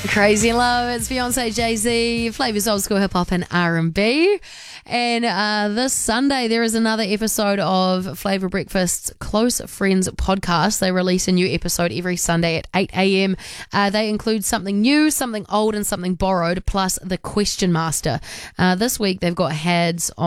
Crazy in Love. It's Beyonce, Jay-Z, Flavors Old School Hip Hop and R&B. And this Sunday, there is another episode of Flavor Breakfast's Close Friends podcast. They release a new episode every Sunday at 8 a.m. They include something new, something old, and something borrowed, plus the Question Master. This week, they've got Hads on